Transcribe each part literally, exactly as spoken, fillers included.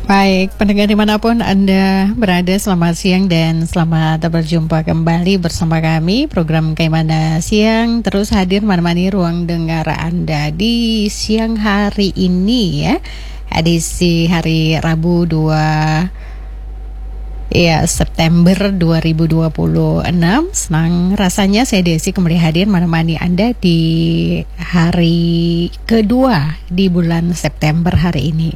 Baik, pendengar dimanapun Anda berada, selamat siang dan selamat berjumpa kembali bersama kami. Program Kaimana Siang terus hadir menemani ruang dengar Anda di siang hari ini ya. Edisi hari Rabu dua ya, September dua ribu dua puluh enam. Senang rasanya saya Desi kembali hadir menemani Anda di hari kedua di bulan September hari ini.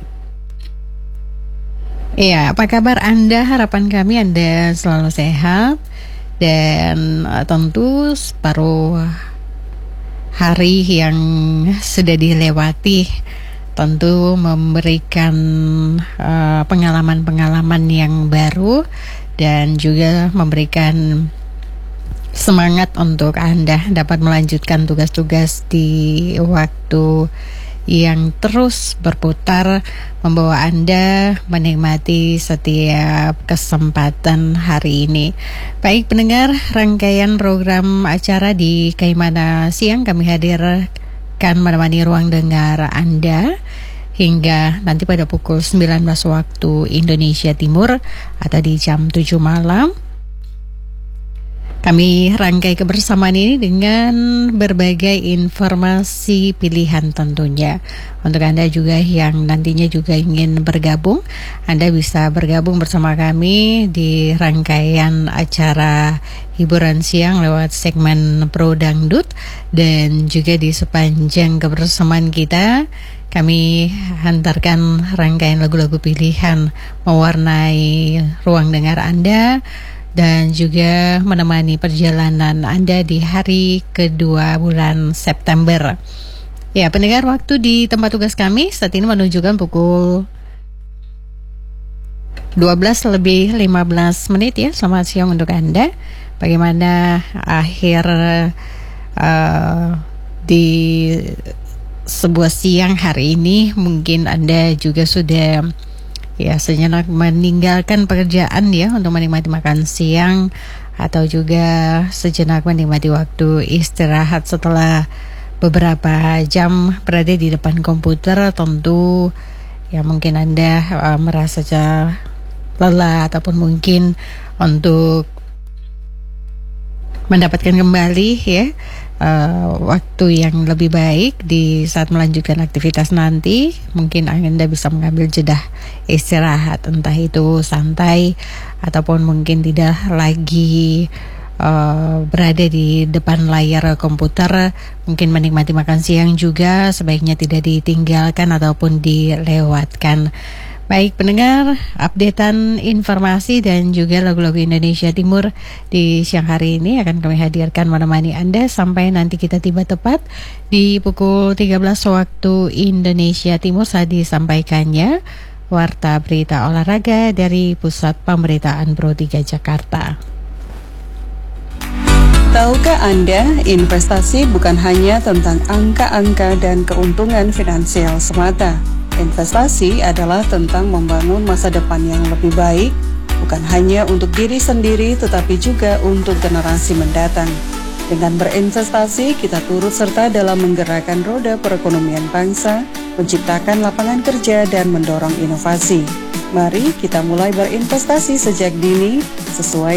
Iya, apa kabar Anda? Harapan kami Anda selalu sehat dan uh, tentu separuh hari yang sudah dilewati tentu memberikan uh, pengalaman-pengalaman yang baru dan juga memberikan semangat untuk Anda dapat melanjutkan tugas-tugas di waktu yang terus berputar, membawa Anda menikmati setiap kesempatan hari ini. Baik pendengar, rangkaian program acara di Kaimana Siang kami hadirkan menemani ruang dengar Anda hingga nanti pada pukul sembilan belas waktu Indonesia Timur atau di jam tujuh malam. Kami rangkai kebersamaan ini dengan berbagai informasi pilihan tentunya. Untuk Anda juga yang nantinya juga ingin bergabung, Anda bisa bergabung bersama kami di rangkaian acara hiburan siang lewat segmen Pro Dangdut. Dan juga di sepanjang kebersamaan kita, kami hantarkan rangkaian lagu-lagu pilihan mewarnai ruang dengar Anda dan juga menemani perjalanan Anda di hari kedua bulan September. Ya, pendengar, waktu di tempat tugas kami saat ini menunjukkan pukul dua belas lebih lima belas menit ya. Selamat siang untuk Anda. Bagaimana akhir uh, di sebuah siang hari ini? Mungkin Anda juga sudah ya sejenak meninggalkan pekerjaan ya untuk menikmati makan siang atau juga sejenak menikmati waktu istirahat setelah beberapa jam berada di depan komputer. Tentu ya mungkin Anda uh, merasa lelah ataupun mungkin untuk mendapatkan kembali ya Uh, waktu yang lebih baik di saat melanjutkan aktivitas nanti. Mungkin Anda bisa mengambil jeda istirahat, entah itu santai ataupun mungkin tidak lagi uh, berada di depan layar komputer. Mungkin menikmati makan siang juga sebaiknya tidak ditinggalkan ataupun dilewatkan. Baik pendengar, updatean informasi dan juga lagu-lagu Indonesia Timur di siang hari ini akan kami hadirkan menemani Anda sampai nanti kita tiba tepat di pukul tiga belas waktu Indonesia Timur saat disampaikannya Warta Berita Olahraga dari Pusat Pemberitaan Pro tiga Jakarta. Tahukah Anda, investasi bukan hanya tentang angka-angka dan keuntungan finansial semata. Investasi adalah tentang membangun masa depan yang lebih baik, bukan hanya untuk diri sendiri tetapi juga untuk generasi mendatang. Dengan berinvestasi, kita turut serta dalam menggerakkan roda perekonomian bangsa, menciptakan lapangan kerja dan mendorong inovasi. Mari kita mulai berinvestasi sejak dini sesuai